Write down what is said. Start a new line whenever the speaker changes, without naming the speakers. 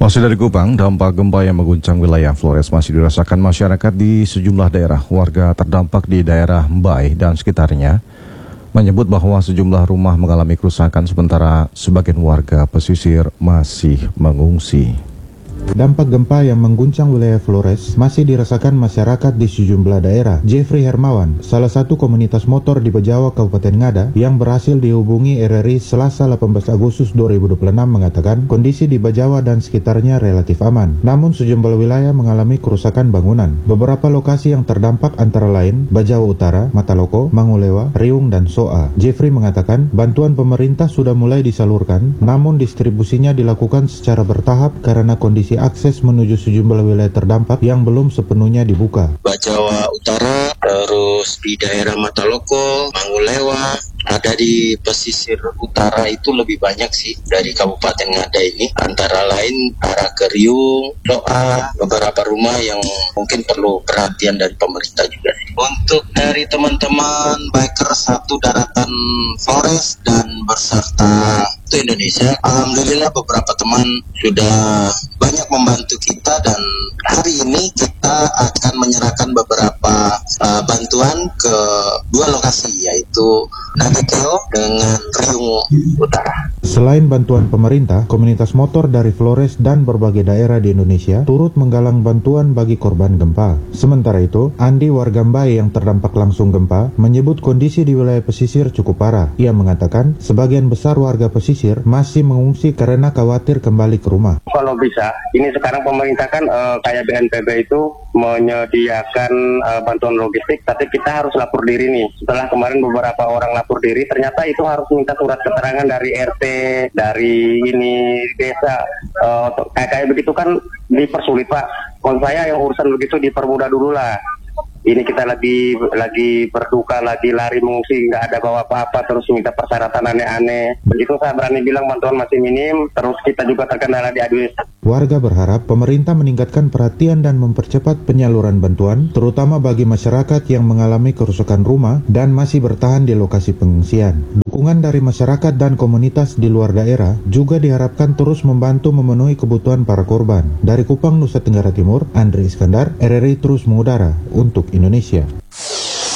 Masih dari Kupang, dampak gempa yang mengguncang wilayah Flores masih dirasakan masyarakat di sejumlah daerah. Warga terdampak di daerah Mbai dan sekitarnya menyebut bahwa sejumlah rumah mengalami kerusakan sementara sebagian warga pesisir masih mengungsi.
Dampak gempa yang mengguncang wilayah Flores masih dirasakan masyarakat di sejumlah daerah. Jeffrey Hermawan, salah satu komunitas motor di Bajawa, Kabupaten Ngada, yang berhasil dihubungi RRI Selasa 18 Agustus 2026 mengatakan kondisi di Bajawa dan sekitarnya relatif aman. Namun sejumlah wilayah mengalami kerusakan bangunan. Beberapa lokasi yang terdampak antara lain Bajawa Utara, Mataloko, Mangulewa, Riung, dan Soa. Jeffrey mengatakan bantuan pemerintah sudah mulai disalurkan, namun distribusinya dilakukan secara bertahap karena kondisi akses menuju sejumlah wilayah terdampak yang belum sepenuhnya dibuka.
Bajawa Utara, terus di daerah Mataloko, Mangulewa, ada di pesisir utara itu lebih banyak sih dari Kabupaten Ngada ini. Antara lain arah ke Riung, Soa, beberapa rumah yang mungkin perlu perhatian dari pemerintah juga sih. Untuk dari teman-teman biker satu daratan Flores dan berserta itu Indonesia, alhamdulillah beberapa teman sudah banyak membantu kita dan hari ini kita akan menyerahkan beberapa bantuan ke dua lokasi yaitu Nadekeo dengan Riung Utara.
Selain bantuan pemerintah, komunitas motor dari Flores dan berbagai daerah di Indonesia turut menggalang bantuan bagi korban gempa. Sementara itu, Andi warga Mbai yang terdampak langsung gempa menyebut kondisi di wilayah pesisir cukup parah. Ia mengatakan sebagian besar warga pesisir masih mengungsi karena khawatir kembali ke rumah.
Kalau bisa, ini sekarang pemerintah kan kayak BNPB itu menyediakan bantuan logistik, tapi kita harus lapor diri nih. Setelah kemarin beberapa orang lapor diri, ternyata itu harus minta surat keterangan dari RT, dari ini desa. Kayak begitu kan dipersulit, Pak. Kalau saya yang urusan begitu dipermudah dulu lah. Ini kita lagi berduka, lagi lari mengungsi, nggak ada bawa apa-apa, terus minta persyaratan aneh-aneh. Begitu saya berani bilang bantuan masih minim, terus kita juga terkendala di administrasi.
Warga berharap pemerintah meningkatkan perhatian dan mempercepat penyaluran bantuan, terutama bagi masyarakat yang mengalami kerusakan rumah dan masih bertahan di lokasi pengungsian. Dukungan dari masyarakat dan komunitas di luar daerah juga diharapkan terus membantu memenuhi kebutuhan para korban. Dari Kupang, Nusa Tenggara Timur, Andri Iskandar, RRI terus mengudara untuk Indonesia.